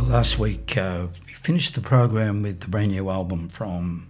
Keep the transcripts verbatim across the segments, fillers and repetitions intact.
Last week uh, we finished the program with the brand new album from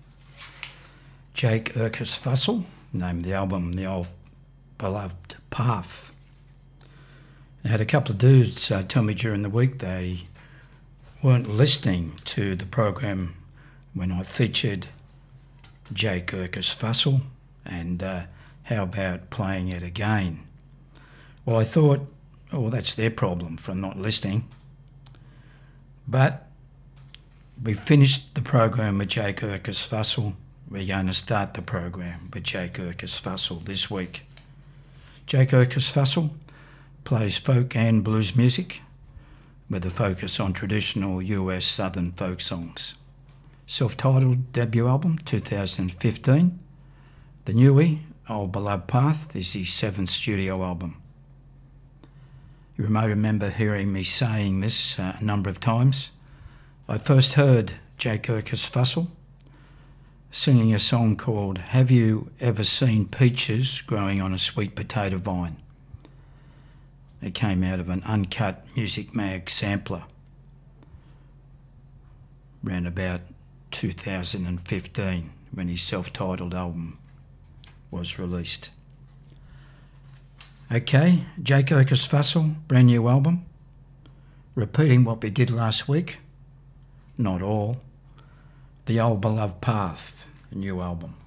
Jake Urkus Fussell, named the album The Old Beloved Path. I had a couple of dudes uh, tell me during the week they weren't listening to the program when I featured Jake Urkus Fussell, and uh, how about playing it again? Well, I thought, oh, that's their problem for not listening. But we finished the program with Jake Urkus Fussell. We're going to start the program with Jake Urkus Fussell this week. Jake Urkus Fussell plays folk and blues music with a focus on traditional U S Southern folk songs. Self-titled debut album, two thousand fifteen. The newie, Old Beloved Path, is his seventh studio album. You may remember hearing me saying this uh, a number of times. I first heard Jake Urkus Fussell singing a song called Have You Ever Seen Peaches Growing on a Sweet Potato Vine? It came out of an Uncut Music Mag sampler, around about two thousand fifteen when his self-titled album was released. Okay, Jake Urkus Fussell, brand new album. Repeating what we did last week, not all. The Old Beloved Path, a new album.